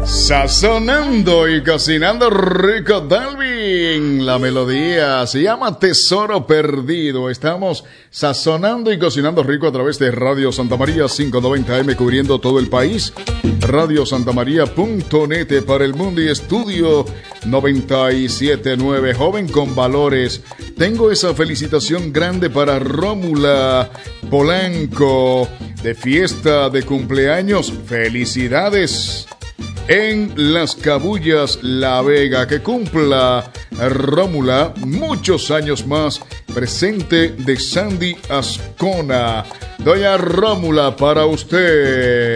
Sazonando y cocinando rico, Dalvin. La melodía se llama Tesoro Perdido. Estamos sazonando y cocinando rico a través de Radio Santa María 590M cubriendo todo el país. RadioSantaMaría.net para el mundo y Estudio 97.9. Joven con valores. Tengo esa felicitación grande para Rómula Polanco de fiesta de cumpleaños. Felicidades. En Las Cabullas, La Vega, que cumpla Rómula muchos años más. Presente de Sandy Ascona. Doña Rómula, para usted.